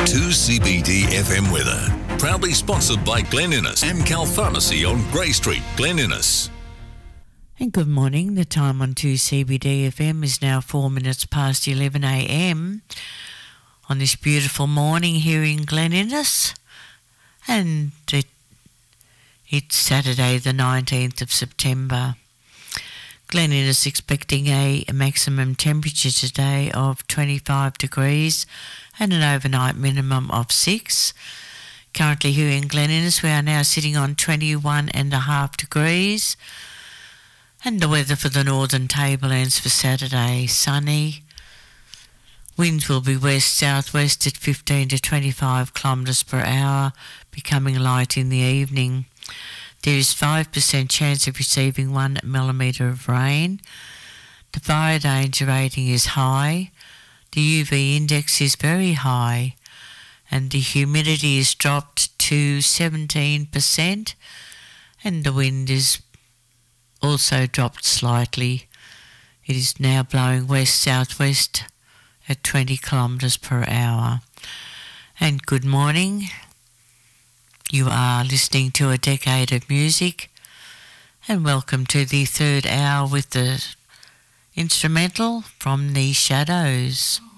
2CBD FM weather. Proudly sponsored by Glen Innes, Amcal Pharmacy on Grey Street, Glen Innes. And good morning. The time on 2CBD FM is now 4 minutes past 11 a.m. on this beautiful morning here in Glen Innes. And it's Saturday the 19th of September. Glen Innes expecting a maximum temperature today of 25 degrees and an overnight minimum of 6. Currently here in Glen Innes we are now sitting on 21.5 degrees. And the weather for the Northern Tablelands for Saturday, sunny. Winds will be west-southwest at 15 to 25 kilometres per hour, becoming light in the evening. There is 5% chance of receiving 1 millimetre of rain. The fire danger rating is high. The UV index is very high. And the humidity is dropped to 17%. And the wind is also dropped slightly. It is now blowing west-southwest at 20 kilometres per hour. And good morning. You are listening to A Decade of Music, and welcome to the third hour with the instrumental from The Shadows.